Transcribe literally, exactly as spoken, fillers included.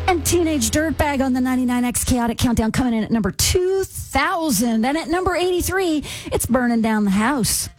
And Teenage Dirtbag on the ninety-nine X Chaotic Countdown coming in at number two thousand. And at number eighty-three, it's Burning Down the House.